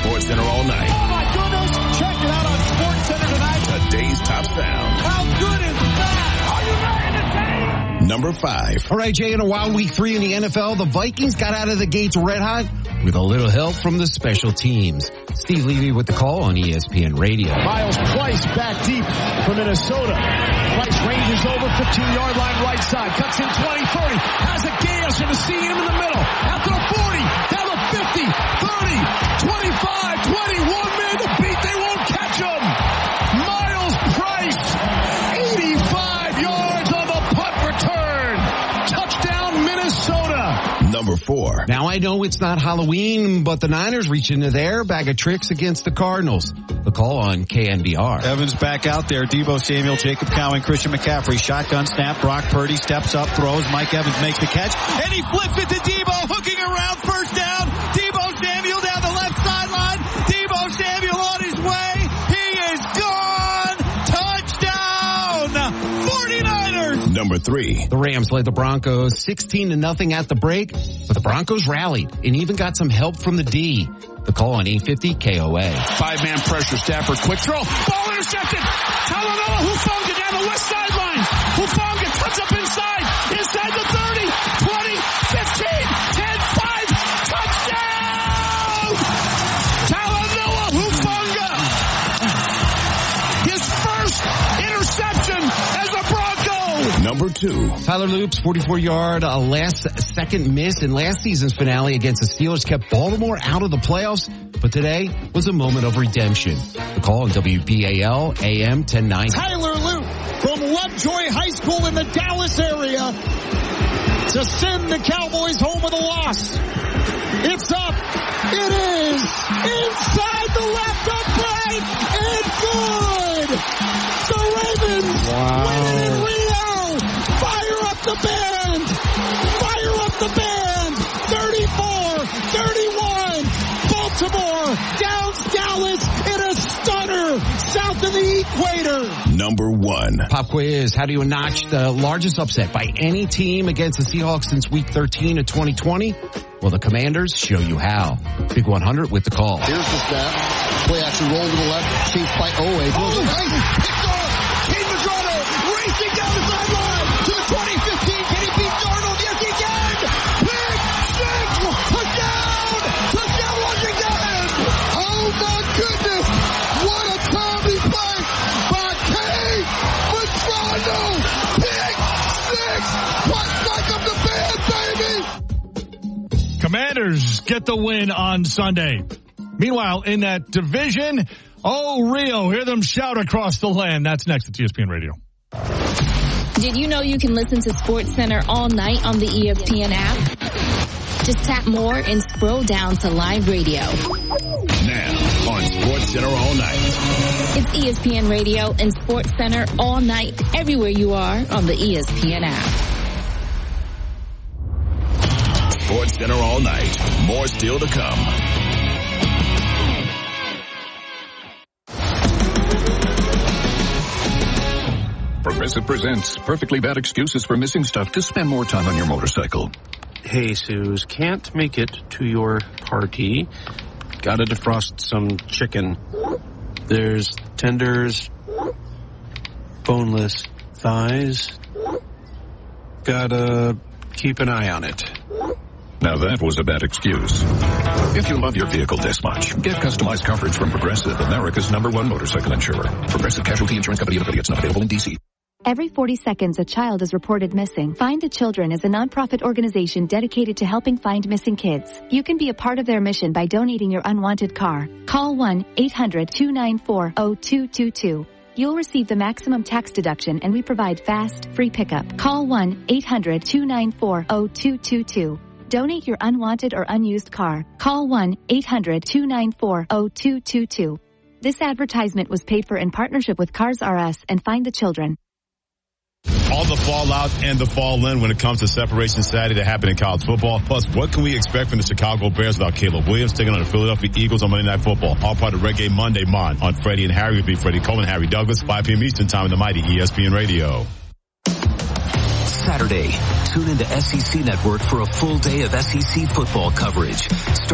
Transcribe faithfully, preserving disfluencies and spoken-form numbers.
SportsCenter all night. Oh, my goodness. Check it out on SportsCenter tonight. Today's top sound. How good is that? Are you ready to take? Number five. All right, Jay, in a wild week three in the N F L, the Vikings got out of the gates red hot with a little help from the special teams. Steve Levy with the call on E S P N Radio. Miles Price back deep for Minnesota. Price ranges over fifteen-yard line right side. Cuts in twenty, thirty. Has a gas and a seam in the middle. Out to the forty. Down to fifty, thirty, twenty-five, twenty. One man to beat. They won't catch him. Miles Price. eighty-five yards on the punt return. Touchdown Minnesota. Number four. Now I know it's not Halloween, but the Niners reach into their bag of tricks against the Cardinals. The call on K N B R. Evans back out there. Deebo Samuel, Jacob Cowan, Christian McCaffrey. Shotgun snap. Brock Purdy steps up, throws. Mike Evans makes the catch. And he flips it to Deebo, hooking around, first down. Deebo Samuel down the left sideline. Deebo Samuel on his way. He is gone. Touchdown. forty-niners. Number three. The Rams led the Broncos sixteen to nothing at the break, but the Broncos rallied and even got some help from the D. The call on eight fifty K O A. Five-man pressure. Stafford, quick throw. Ball intercepted. Talanoa Hufanga down the west sideline. Hufanga cuts up inside. Inside the thirty, twenty, fifteen, ten, five. Touchdown! Talanoa Hufanga. His first interception as a Bronco. Number two. Tyler Loop's forty-four-yard uh, last-second miss in last season's finale against the Steelers kept Baltimore out of the playoffs, but today was a moment of redemption. The call on W B A L A M ten ninety. Tyler Loop from Lovejoy High School in the Dallas area to send the Cowboys home with a loss. It's up. It is inside the left upright and good. The Ravens Wow. win it in Rio. Fire up the band. Fire up the band. thirty-four thirty-one. Baltimore downs Dallas in a stunner south of the equator. Number one. Pop quiz. How do you notch the largest upset by any team against the Seahawks since week thirteen of twenty twenty? Well, the Commanders show you how. Big one hundred with the call. Here's the snap. Play action roll to the left. Chased by Owe. Oh, Nice. Picked off. Kane Madrano racing down the sideline to the twenty fifteen. Can he beat Darnold? Yes, he can. Pick six. Touchdown. Touchdown Washington. Oh, my goodness. What a timely play by Kane Madrano. Pick six. What back up the band, baby. Commanders get the win on Sunday. Meanwhile, in that division, oh, Rio, hear them shout across the land. That's next at E S P N Radio. Did you know you can listen to SportsCenter all night on the E S P N app? Just tap more and scroll down to live radio. Now on SportsCenter all night. It's E S P N Radio and SportsCenter all night, everywhere you are on the E S P N app. SportsCenter all night. More still to come. Progressive presents Perfectly Bad Excuses for Missing Stuff to Spend More Time on Your Motorcycle. Hey, Suze, can't make it to your party. Gotta defrost some chicken. There's tenders, boneless thighs. Gotta keep an eye on it. Now that was a bad excuse. If you love your vehicle this much, get customized coverage from Progressive, America's number one motorcycle insurer. Progressive Casualty Insurance Company and affiliates, not available in D C. Every forty seconds, a child is reported missing. Find the Children is a nonprofit organization dedicated to helping find missing kids. You can be a part of their mission by donating your unwanted car. Call one eight hundred two nine four zero two two two. You'll receive the maximum tax deduction, and we provide fast, free pickup. Call one eight hundred two nine four zero two two two. Donate your unwanted or unused car. Call one eight hundred two nine four zero two two two. This advertisement was paid for in partnership with Cars R Us and Find the Children. All the fallout and the fall in when it comes to Separation Saturday that happened in college football. Plus, what can we expect from the Chicago Bears without Caleb Williams taking on the Philadelphia Eagles on Monday Night Football? All part of Red Game Monday Mon on Freddie and Harry will be Freddie Coleman, Harry Douglas, five p.m. Eastern Time in the mighty E S P N Radio. Saturday, tune into S E C Network for a full day of S E C football coverage. Start